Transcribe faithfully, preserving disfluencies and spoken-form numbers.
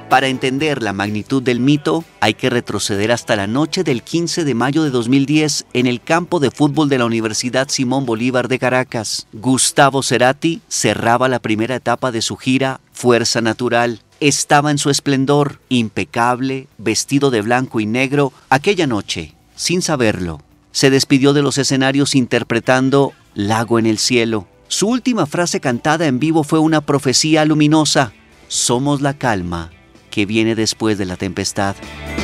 Para entender la magnitud del mito, hay que retroceder hasta la noche del quince de mayo de dos mil diez en el campo de fútbol de la Universidad Simón Bolívar de Caracas. Gustavo Cerati cerraba la primera etapa de su gira Fuerza Natural. Estaba en su esplendor, impecable, vestido de blanco y negro. Aquella noche, sin saberlo, se despidió de los escenarios interpretando Lago en el cielo. Su última frase cantada en vivo fue una profecía luminosa: somos la calma que viene después de la tempestad.